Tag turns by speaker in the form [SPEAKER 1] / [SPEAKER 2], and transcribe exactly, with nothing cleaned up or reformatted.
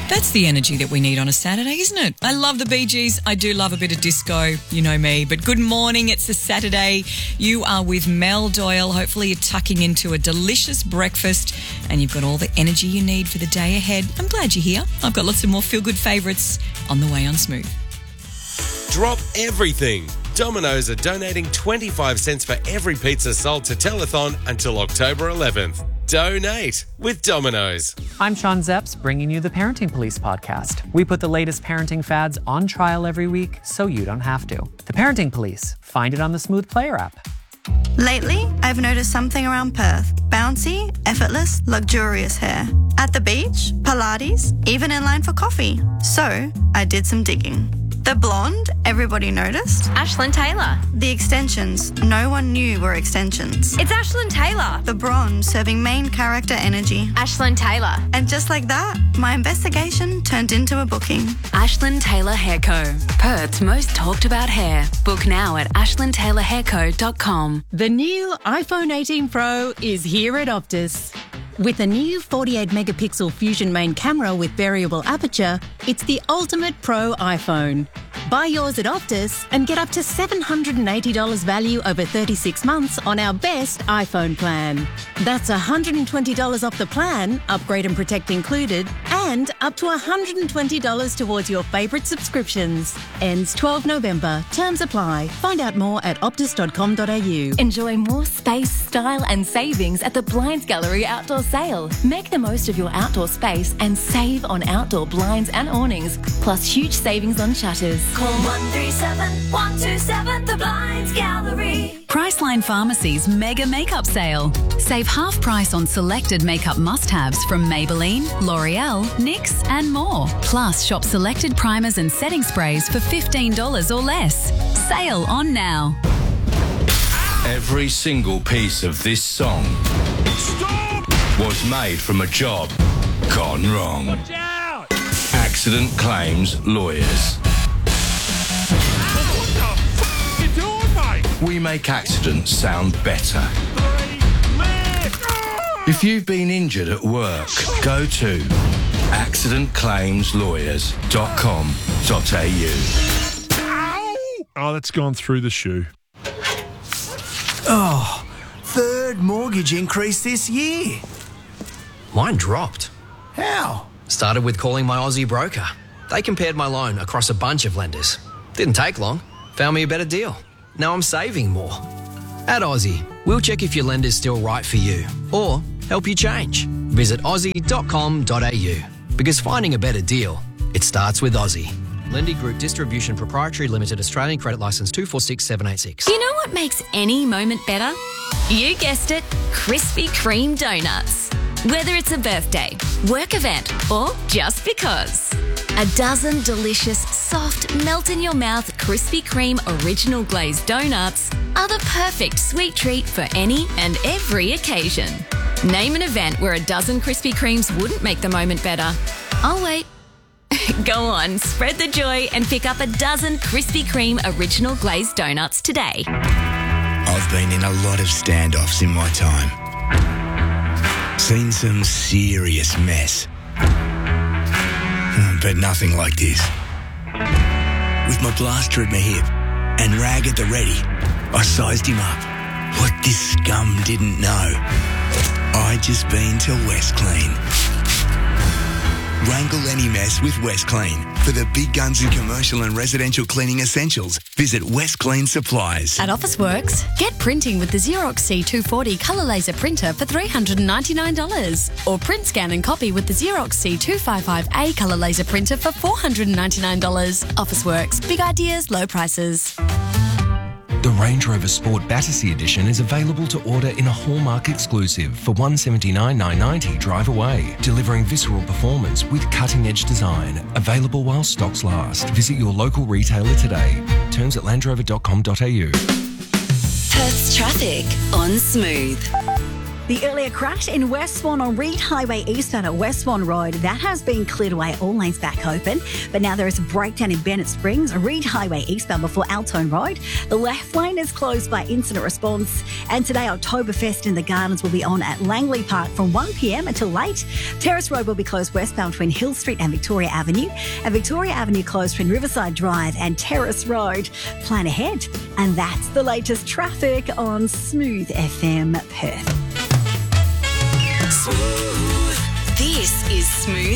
[SPEAKER 1] That's the energy that we need on a Saturday, isn't it? I love the Bee Gees. I do love a bit of disco, you know me. But good morning, it's a Saturday. You are with Mel Doyle. Hopefully you're tucking into a delicious breakfast and you've got all the energy you need for the day ahead. I'm glad you're here. I've got lots of more feel-good favourites on the way on Smooth.
[SPEAKER 2] Drop everything. Domino's are donating twenty-five cents for every pizza sold to Telethon until October eleventh. Donate with Domino's.
[SPEAKER 3] I'm Sean Zepps, bringing you the Parenting Police podcast. We put the latest parenting fads on trial every week so you don't have to. The Parenting Police. Find it on the Smooth Player app.
[SPEAKER 4] Lately, I've noticed something around Perth. Bouncy, effortless, luxurious hair. At the beach, Pilates, even in line for coffee. So, I did some digging. The blonde, everybody noticed.
[SPEAKER 5] Ashlyn Taylor.
[SPEAKER 4] The extensions, no one knew were extensions.
[SPEAKER 5] It's Ashlyn Taylor.
[SPEAKER 4] The bronze, serving main character energy.
[SPEAKER 5] Ashlyn Taylor.
[SPEAKER 4] And just like that, my investigation turned into a booking.
[SPEAKER 6] Ashlyn Taylor Hair Co. Perth's most talked about hair. Book now at ashlyn taylor hair co dot com.
[SPEAKER 7] The new iPhone eighteen Pro is here at Optus. With a new forty-eight megapixel Fusion main camera with variable aperture, it's the ultimate pro iPhone. Buy yours at Optus and get up to seven hundred eighty dollars value over thirty-six months on our best iPhone plan. That's one hundred twenty dollars off the plan, upgrade and protect included, and up to one hundred twenty dollars towards your favourite subscriptions. Ends twelfth November. Terms apply. Find out more at optus dot com dot a u.
[SPEAKER 8] Enjoy more space, style and savings at the Blinds Gallery Outdoor Sale. Make the most of your outdoor space and save on outdoor blinds and awnings, plus huge savings on shutters.
[SPEAKER 9] Call one three seven, one two seven, the Blinds Gallery.
[SPEAKER 6] Priceline Pharmacy's Mega Makeup Sale. Save half price on selected makeup must-haves from Maybelline, L'Oreal, N Y X and more. Plus, shop selected primers and setting sprays for fifteen dollars or less. Sale on now.
[SPEAKER 10] Every single piece of this song Stop! was made from a job gone wrong.
[SPEAKER 11] Watch out!
[SPEAKER 10] Accident Claims Lawyers.
[SPEAKER 11] What the f*** you doing, mate?
[SPEAKER 10] We make accidents sound better. If you've been injured at work, go to accident claims lawyers dot com dot a u.
[SPEAKER 11] Oh, that's gone through the shoe.
[SPEAKER 12] Oh, third mortgage increase this year.
[SPEAKER 13] Mine dropped.
[SPEAKER 12] How?
[SPEAKER 13] Started with calling my Aussie broker. They compared my loan across a bunch of lenders. Didn't take long. Found me a better deal. Now I'm saving more. At Aussie, we'll check if your lender's still right for you or help you change. Visit aussie dot com dot a u because finding a better deal, it starts with Aussie. Lendy Group Distribution Proprietary Limited, Australian Credit Licence two four six seven eight six.
[SPEAKER 8] You know what makes any moment better? You guessed it, Krispy Kreme donuts. Whether it's a birthday, work event, or just because. A dozen delicious, soft, melt-in-your-mouth Krispy Kreme original glazed donuts are the perfect sweet treat for any and every occasion. Name an event where a dozen Krispy Kremes wouldn't make the moment better. I'll wait. Go on, spread the joy and pick up a dozen Krispy Kreme original glazed donuts today.
[SPEAKER 12] I've been in a lot of standoffs in my time. Seen some serious mess. But nothing like this. With my blaster at my hip and rag at the ready, I sized him up. What this scum didn't know, I'd just been to West Clean. Wrangle any mess with West Clean. For the big guns in commercial and residential cleaning essentials, visit West Clean Supplies.
[SPEAKER 7] At Officeworks, get printing with the Xerox C two forty colour laser printer for three hundred ninety-nine dollars. Or print, scan and copy with the Xerox C two fifty-five A colour laser printer for four hundred ninety-nine dollars. Officeworks, big ideas, low prices.
[SPEAKER 14] The Range Rover Sport Battersea Edition is available to order in a Hallmark exclusive for one hundred seventy-nine thousand nine hundred ninety dollars drive away, delivering visceral performance with cutting-edge design. Available while stocks last. Visit your local retailer today. Terms at land rover dot com dot a u.
[SPEAKER 6] Perth's traffic on Smooth.
[SPEAKER 15] The earlier crash in West Swan on Reed Highway eastbound at West Swan Road, that has been cleared away, all lanes back open. But now there is a breakdown in Bennett Springs, Reed Highway eastbound before Altone Road. The left lane is closed by incident response. And today, Oktoberfest in the Gardens will be on at Langley Park from one p.m. until late. Terrace Road will be closed westbound between Hill Street and Victoria Avenue. And Victoria Avenue closed between Riverside Drive and Terrace Road. Plan ahead. And that's the latest traffic on Smooth F M Perth.
[SPEAKER 8] Smooth. This is Smooth